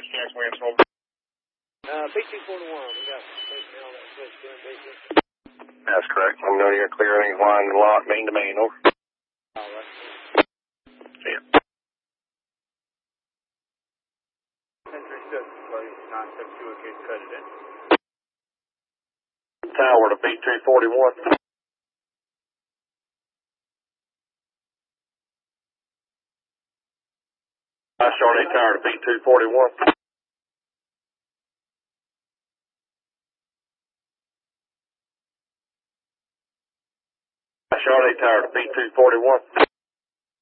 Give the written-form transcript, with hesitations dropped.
chance we have B241, we got personnel that switch doing business. That's correct. Let me know you're clear any line and lot, main to main, over. All right. See ya. Century 6, please. 972, okay, cut it in. Tower to B241. I start 8 tower to B241. I shot 8 tower to B241.